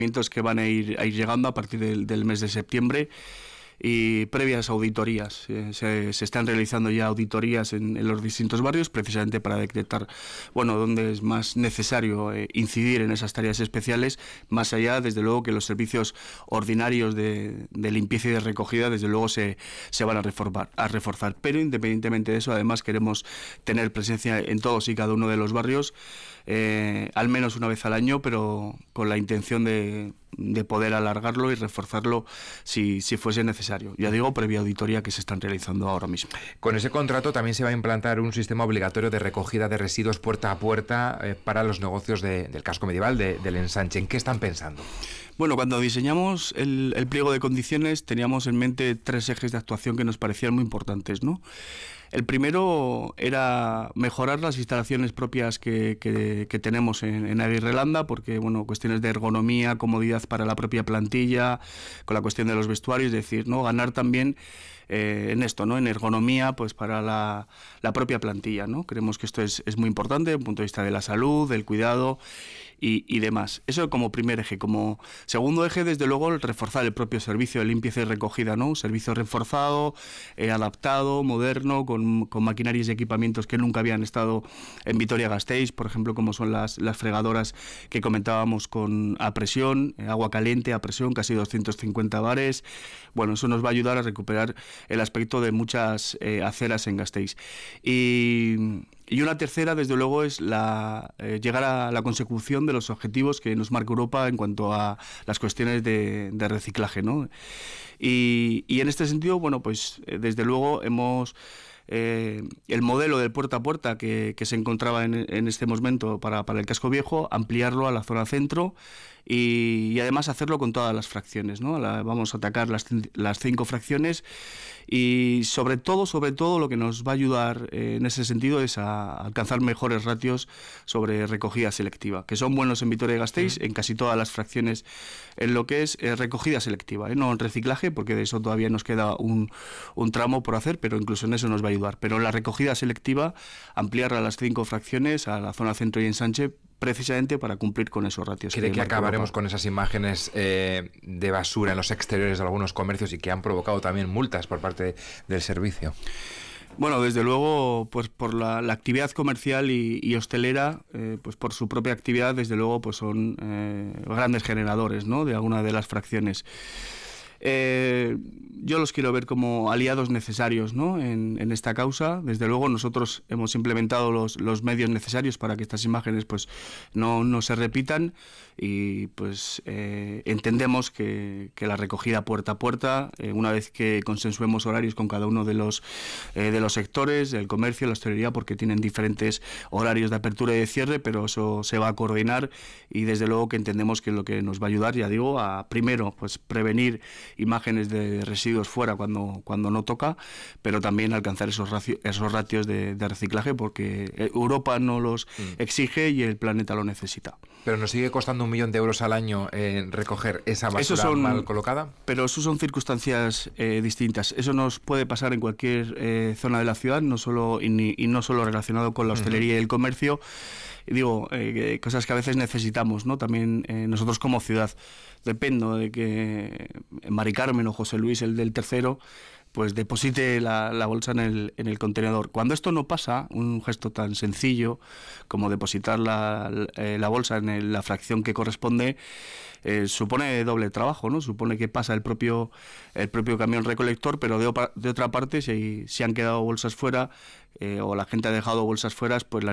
que van a ir llegando a partir del mes de septiembre. Y previas auditorías. Se están realizando ya auditorías en los distintos barrios, precisamente para detectar, bueno, dónde es más necesario incidir en esas tareas especiales, más allá, desde luego, que los servicios ordinarios de limpieza y de recogida, desde luego, se van a reforzar. Pero independientemente de eso, además, queremos tener presencia en todos y cada uno de los barrios, al menos una vez al año, pero con la intención de poder alargarlo y reforzarlo si fuese necesario. Ya digo, previa auditoría que se están realizando ahora mismo. Con ese contrato también se va a implantar un sistema obligatorio de recogida de residuos puerta a puerta para los negocios del casco medieval, del ensanche. ¿En qué están pensando? Bueno, cuando diseñamos el pliego de condiciones teníamos en mente 3 ejes de actuación que nos parecían muy importantes, ¿no? El primero era mejorar las instalaciones propias que tenemos en Aguirrelanda, porque, bueno, cuestiones de ergonomía, comodidad para la propia plantilla, con la cuestión de los vestuarios, es decir, ¿no? Ganar también en esto, ¿no? En ergonomía, pues para la propia plantilla, ¿no? Creemos que esto es muy importante desde el punto de vista de la salud, del cuidado y demás. Eso como primer eje. Como segundo eje, desde luego, el reforzar el propio servicio de limpieza y recogida, ¿no? Un servicio reforzado, adaptado, moderno, con maquinarias y equipamientos que nunca habían estado en Vitoria-Gasteiz, por ejemplo, como son las fregadoras que comentábamos a presión, agua caliente a presión, casi 250 bares. Bueno, eso nos va a ayudar a recuperar el aspecto de muchas aceras en Gasteiz. Y una tercera, desde luego, es llegar a la consecución de los objetivos que nos marca Europa en cuanto a las cuestiones de reciclaje, ¿no? Y en este sentido, bueno, pues desde luego hemos... el modelo del puerta a puerta que se encontraba en este momento para el casco viejo, ampliarlo a la zona centro y además hacerlo con todas las fracciones, ¿no? Vamos a atacar las 5 fracciones y sobre todo lo que nos va a ayudar en ese sentido es a alcanzar mejores ratios sobre recogida selectiva, que son buenos en Vitoria-Gasteiz, en casi todas las fracciones, en lo que es recogida selectiva, no en reciclaje, porque de eso todavía nos queda un tramo por hacer, pero incluso en eso nos va a ayudar. Pero en la recogida selectiva, ampliar a las 5 fracciones, a la zona centro y ensanche, precisamente para cumplir con esos ratios. ¿Cree que acabaremos con esas imágenes de basura en los exteriores de algunos comercios y que han provocado también multas por parte del servicio? Bueno, desde luego, pues por la actividad comercial y hostelera, pues por su propia actividad, desde luego, pues son grandes generadores, ¿no? De alguna de las fracciones. Yo los quiero ver como aliados necesarios, ¿no? en esta causa. Desde luego nosotros hemos implementado los medios necesarios para que estas imágenes pues no se repitan y pues entendemos que la recogida puerta a puerta, una vez que consensuemos horarios con cada uno de los sectores, el comercio, la hostelería, porque tienen diferentes horarios de apertura y de cierre, pero eso se va a coordinar y desde luego que entendemos que es lo que nos va a ayudar, ya digo, a primero pues prevenir imágenes de residuos fuera cuando no toca, pero también alcanzar esos ratios de reciclaje, porque Europa no los exige y el planeta lo necesita. Pero nos sigue costando 1 millón de euros al año recoger esa basura mal colocada. Pero eso son circunstancias distintas. Eso nos puede pasar en cualquier zona de la ciudad, no solo relacionado con la hostelería y el comercio. Digo, cosas que a veces necesitamos, ¿no? También nosotros como ciudad. Dependo de que Mari Carmen o José Luis, el del tercero, pues deposite la bolsa en el contenedor. Cuando esto no pasa, un gesto tan sencillo como depositar la bolsa en la fracción que corresponde, supone doble trabajo, ¿no? Supone que pasa el propio camión recolector, pero de otra parte, si han quedado bolsas fuera o la gente ha dejado bolsas fuera, pues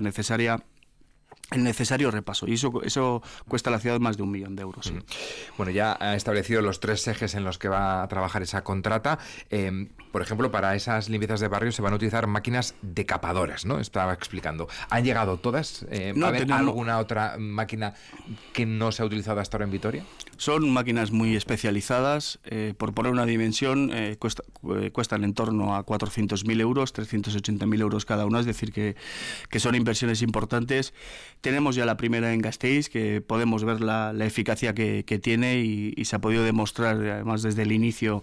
el necesario repaso, y eso cuesta a la ciudad más de 1 millón de euros. Sí. Bueno, ya ha establecido los 3 ejes en los que va a trabajar esa contrata. Por ejemplo, para esas limpiezas de barrio se van a utilizar máquinas decapadoras, ¿no? Estaba explicando. ¿Han llegado todas? ¿Hay alguna otra máquina que no se ha utilizado hasta ahora en Vitoria? Son máquinas muy especializadas. Por poner una dimensión, cuestan en torno a 400.000 euros, 380.000 euros cada una, es decir, que son inversiones importantes. Tenemos ya la primera en Gasteiz, que podemos ver la eficacia que tiene y se ha podido demostrar, además, desde el inicio,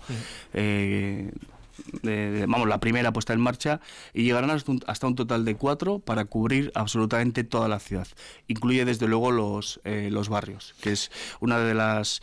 la primera puesta en marcha, y llegarán hasta un total de 4 para cubrir absolutamente toda la ciudad. Incluye desde luego los barrios, que es una de las